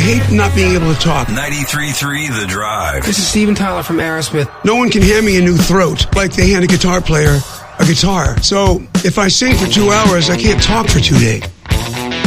hate not being able to talk. 93.3 The Drive. This is Steven Tyler from Aerosmith. No one can hand me a new throat like they hand a guitar player a guitar. So if I sing for 2 hours, I can't talk for 2 days.